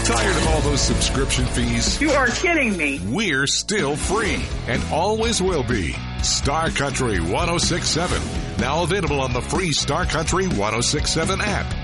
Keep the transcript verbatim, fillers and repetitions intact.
Tired of all those subscription fees? You are kidding me. We're still free and always will be. Star Country one oh six point seven. Now available on the free Star Country one oh six point seven app.